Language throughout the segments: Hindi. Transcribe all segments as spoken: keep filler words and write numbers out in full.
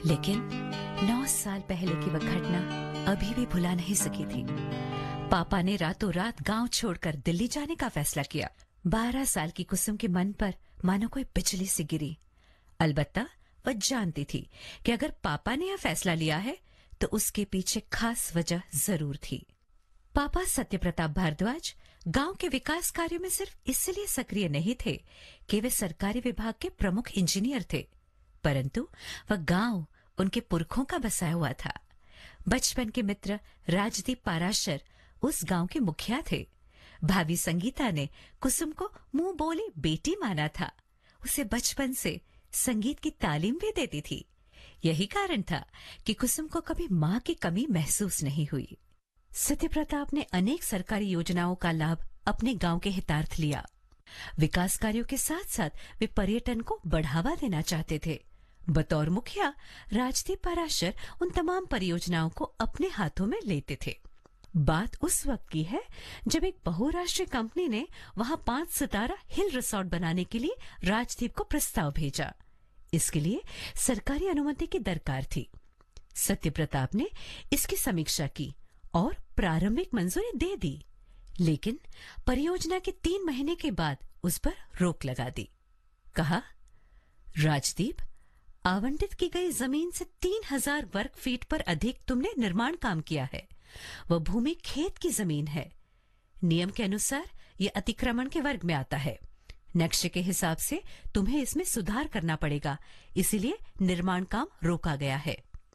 लेकिन नौ साल पहले की वह घटना अभी भी भुला नहीं सकी थी। पापा ने रातों रात गांव छोड़कर दिल्ली जाने का फैसला किया। बारह साल की कुसुम के मन पर मानो कोई बिजली सी गिरी। अलबत्ता वह जानती थी कि अगर पापा ने यह फैसला लिया है तो उसके पीछे खास वजह जरूर थी। पापा सत्यप्रताप भारद्वाज गांव के विकास कार्यों में सिर्फ इसलिए सक्रिय नहीं थे कि वे सरकारी विभाग के प्रमुख इंजीनियर थे, परंतु वह गांव उनके पुरखों का बसाया हुआ था। बचपन के मित्र राजदीप पाराशर उस गांव के मुखिया थे। भाभी संगीता ने कुसुम को मुंह बोली बेटी माना था। उसे बचपन से संगीत की तालीम भी देती थी। यही कारण था कि कुसुम को कभी मां की कमी महसूस नहीं हुई। सत्यप्रताप ने अनेक सरकारी योजनाओं का लाभ अपने गांव के हितार्थ लिया। विकास कार्यों के साथ साथ वे पर्यटन को बढ़ावा देना चाहते थे। बतौर मुखिया राजदीप पाराशर उन तमाम परियोजनाओं को अपने हाथों में लेते थे। बात उस वक्त की है जब एक बहुराष्ट्रीय कंपनी ने वहां पांच सितारा हिल रिसोर्ट बनाने के लिए राजदीप को प्रस्ताव भेजा। इसके लिए सरकारी अनुमति की दरकार थी। सत्यप्रताप ने इसकी समीक्षा की और प्रारंभिक मंजूरी दे दी, लेकिन परियोजना के तीन महीने के बाद उस पर रोक लगा दी। कहा, राजदीप, आवंटित की गई जमीन से तीन हजार वर्ग फीट पर अधिक तुमने निर्माण काम किया है। वह भूमि खेत की जमीन है। नियम के अनुसार यह अतिक्रमण के वर्ग में आता है। नक्शे के हिसाब से तुम्हें इसमें सुधार करना पड़ेगा, इसीलिए निर्माण काम रोका गया है।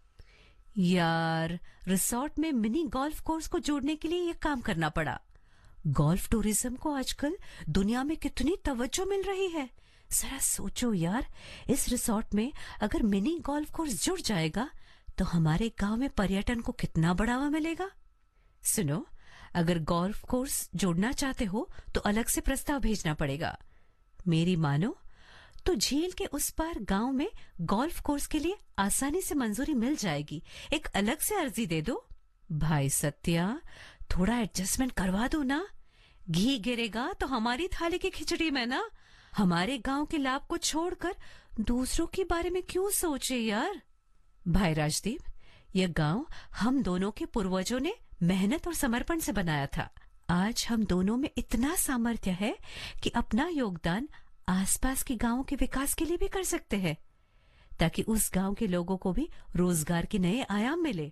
यार, रिसोर्ट में मिनी गोल्फ कोर्स को जोड़ने के लिए यह काम करना पड़ा। गोल्फ टूरिज्म को आजकल दुनिया में कितनी तवज्जो मिल रही है। जरा सोचो यार, इस रिसोर्ट में अगर मिनी गोल्फ कोर्स जुड़ जाएगा तो हमारे गांव में पर्यटन को कितना बढ़ावा मिलेगा। सुनो, अगर गोल्फ कोर्स जोड़ना चाहते हो तो अलग से प्रस्ताव भेजना पड़ेगा। मेरी मानो तो झील के उस पार गांव में गोल्फ कोर्स के लिए आसानी से मंजूरी मिल जाएगी। एक अलग से अर्जी दे दो। भाई सत्या, थोड़ा एडजस्टमेंट करवा दो ना। घी गिरेगा तो हमारी थाली की खिचड़ी में ना। हमारे गांव के लाभ को छोड़कर दूसरों के बारे में क्यों सोचे यार। भाई राजदीप, यह गांव हम दोनों के पूर्वजों ने मेहनत और समर्पण से बनाया था। आज हम दोनों में इतना सामर्थ्य है कि अपना योगदान आसपास के गांवों के विकास के लिए भी कर सकते हैं, ताकि उस गांव के लोगों को भी रोजगार के नए आयाम मिले।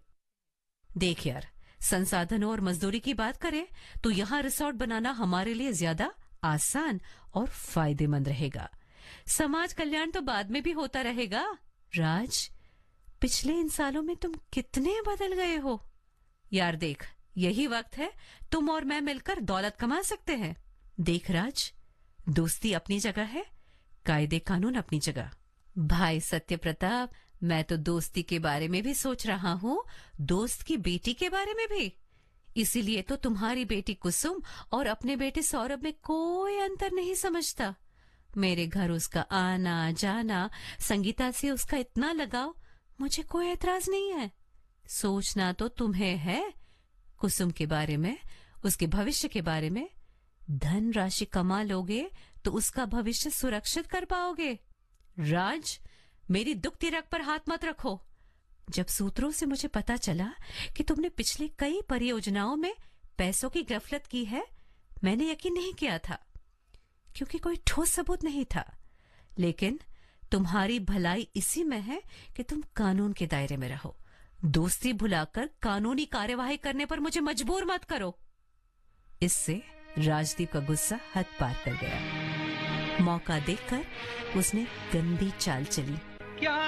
देख यार, संसाधनों और मजदूरी की बात करें तो यहाँ रिसोर्ट बनाना हमारे लिए ज्यादा आसान और फायदेमंद रहेगा। समाज कल्याण तो बाद में भी होता रहेगा। राज, पिछले इन सालों में तुम कितने बदल गए हो। यार देख, यही वक्त है तुम और मैं मिलकर दौलत कमा सकते हैं। देख राज, दोस्ती अपनी जगह है, कायदे कानून अपनी जगह। भाई सत्यप्रताप, मैं तो दोस्ती के बारे में भी सोच रहा हूँ, दोस्त की बेटी के बारे में भी। इसीलिए तो तुम्हारी बेटी कुसुम और अपने बेटे सौरभ में कोई अंतर नहीं समझता। मेरे घर उसका आना जाना, संगीता से उसका इतना लगाव, मुझे कोई एतराज नहीं है। सोचना तो तुम्हें है कुसुम के बारे में, उसके भविष्य के बारे में। धन राशि कमा लोगे तो उसका भविष्य सुरक्षित कर पाओगे। राज, मेरी दुखती रग पर हाथ मत रखो। जब सूत्रों से मुझे पता चला कि तुमने पिछली कई परियोजनाओं में पैसों की गफलत की है, मैंने यकीन नहीं किया था, क्योंकि कोई ठोस सबूत नहीं था। लेकिन तुम्हारी भलाई इसी में है कि तुम कानून के दायरे में रहो। दोस्ती भुलाकर कानूनी कार्यवाही करने पर मुझे मजबूर मत करो। इससे राजदीप का गुस्सा हद पार कर गया। मौका देखकर उसने गंदी चाल चली। क्या